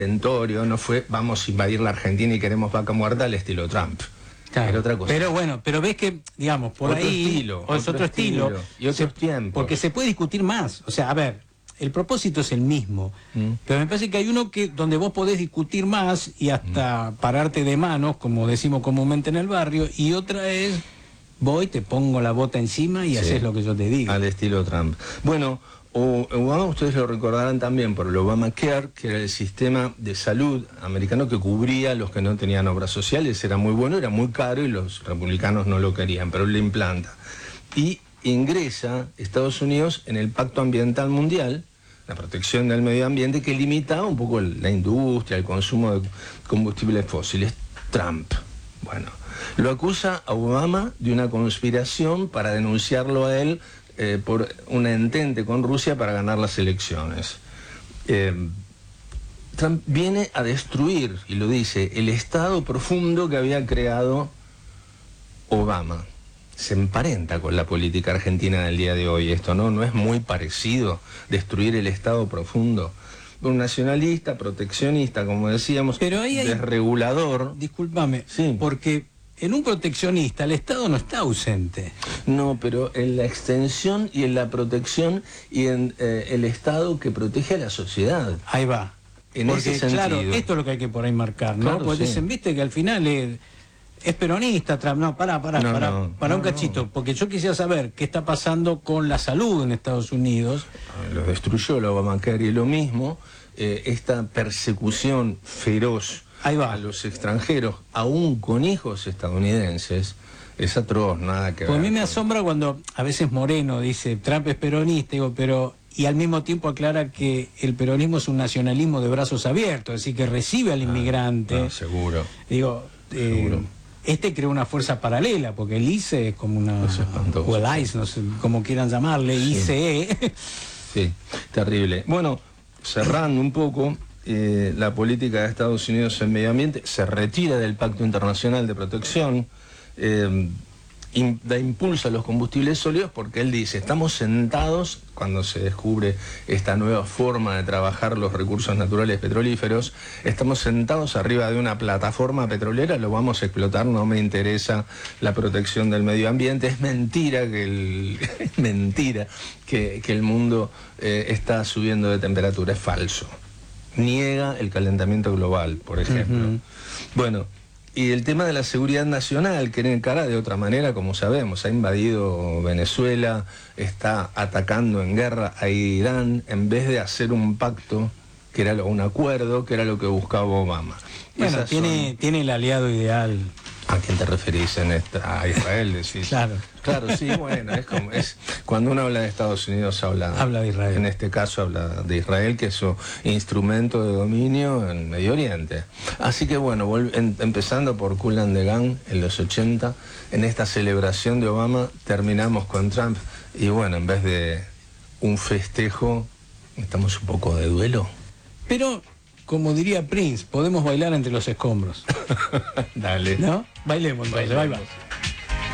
Tentorio, no fue vamos a invadir la Argentina y queremos vaca muerta al estilo Trump. Claro, era otra cosa. Pero bueno, pero ves que, digamos, por otro ahí estilo, es otro estilo y otros tiempos. Porque se puede discutir más. O sea, a ver, el propósito es el mismo, pero me parece que hay uno que donde vos podés discutir más y hasta pararte de manos, como decimos comúnmente en el barrio, y otra es, voy, te pongo la bota encima y haces lo que yo te digo. Al estilo Trump. Bueno, Obama, ustedes lo recordarán también por el Obamacare, que era el sistema de salud americano que cubría a los que no tenían obras sociales. Era muy bueno, era muy caro y los republicanos no lo querían, pero él lo implanta. Y ingresa Estados Unidos en el Pacto Ambiental Mundial, la protección del medio ambiente, que limitaba un poco la industria, el consumo de combustibles fósiles. Trump, bueno, lo acusa a Obama de una conspiración para denunciarlo a él por un entente con Rusia para ganar las elecciones. Trump viene a destruir, y lo dice, el Estado profundo que había creado Obama. Se emparenta con la política argentina del día de hoy esto, ¿no? No es muy parecido destruir el Estado profundo. Un nacionalista, proteccionista, como decíamos, pero ahí desregulador. Discúlpame, sí. Porque en un proteccionista el Estado no está ausente. No, pero en la extensión y en la protección y en el Estado que protege a la sociedad. Ahí va. En porque, ese sentido. Claro, esto es lo que hay que por ahí marcar, ¿no? Claro, Porque sí. dicen, viste, que al final es peronista, Trump. No, pará un cachito, porque yo quisiera saber qué está pasando con la salud en Estados Unidos. Lo destruyó el Obamacare y lo mismo, esta persecución feroz a los extranjeros, aún con hijos estadounidenses, es atroz, nada que ver. Pues a mí me asombra cuando a veces Moreno dice, Trump es peronista, digo, pero... Y al mismo tiempo aclara que el peronismo es un nacionalismo de brazos abiertos, es decir, que recibe al inmigrante. Seguro. Digo, seguro. Este creó una fuerza paralela, porque el ICE es como una... o el ICE, no sé cómo quieran llamarle, sí. ICE. Sí, terrible. Bueno, cerrando un poco, la política de Estados Unidos en medio ambiente se retira del Pacto Internacional de Protección, da impulso a los combustibles sólidos porque él dice, estamos sentados, cuando se descubre esta nueva forma de trabajar los recursos naturales petrolíferos, estamos sentados arriba de una plataforma petrolera, lo vamos a explotar, no me interesa la protección del medio ambiente. Es mentira que el mundo está subiendo de temperatura, es falso. Niega el calentamiento global, por ejemplo. Bueno, y el tema de la seguridad nacional, que encara de otra manera, como sabemos, ha invadido Venezuela, está atacando en guerra a Irán, en vez de hacer un pacto, que era un acuerdo, que era lo que buscaba Obama. Bueno, tiene el aliado ideal. ¿A quién te referís en esta? A Israel, decís. Claro. Claro, sí, bueno, es cuando uno habla de Estados Unidos habla de Israel. En este caso habla de Israel, que es su instrumento de dominio en Medio Oriente. Así que bueno, empezando por Kool and the Gang en los 80, en esta celebración de Obama terminamos con Trump y bueno, en vez de un festejo, estamos un poco de duelo. Pero, como diría Prince, podemos bailar entre los escombros. Dale. ¿No? Bailemos, entonces, bye.